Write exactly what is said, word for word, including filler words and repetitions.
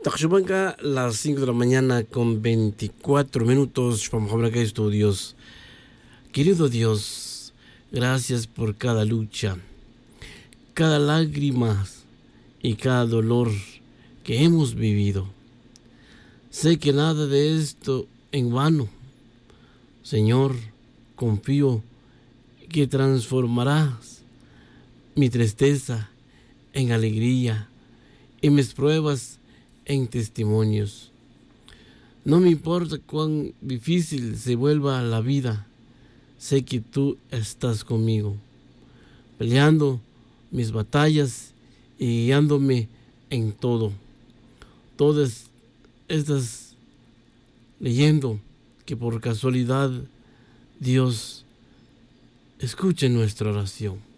Taxubanca, las cinco de la mañana con veinticuatro minutos. Vamos a hablar acá, estudios. Querido Dios, gracias por cada lucha, cada lágrima y cada dolor que hemos vivido. Sé que nada de esto en vano. Señor, confío que transformarás mi tristeza en alegría y mis pruebas en testimonios. No me importa cuán difícil se vuelva la vida, sé que tú estás conmigo, peleando mis batallas y guiándome en todo. Todas estas leyendo que por casualidad Dios escuche nuestra oración.